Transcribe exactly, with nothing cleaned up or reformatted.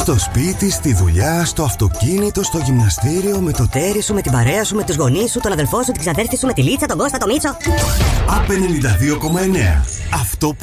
Στο σπίτι, στη δουλειά, στο αυτοκίνητο, στο γυμναστήριο, με το τέρι σου, με την παρέα σου, με τους γονείς σου, τον αδελφό σου, την ξαδέρφη σου, με τη Λίτσα, τον Κώστα, τον Μίτσο. Απ' ενενήντα δύο κόμμα εννέα. Αυτό